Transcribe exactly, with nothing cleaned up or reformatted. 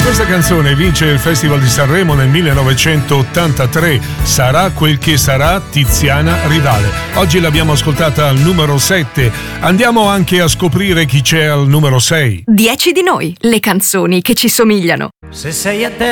Questa canzone vince il Festival di Sanremo nel millenovecentottantatré. Sarà quel che sarà, Tiziana Rivale. Oggi l'abbiamo ascoltata al numero sette. Andiamo anche a scoprire chi c'è al numero sei. dieci di noi, le canzoni che ci somigliano. Se sei a te